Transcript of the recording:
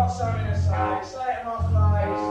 got something to say, say it, my fella.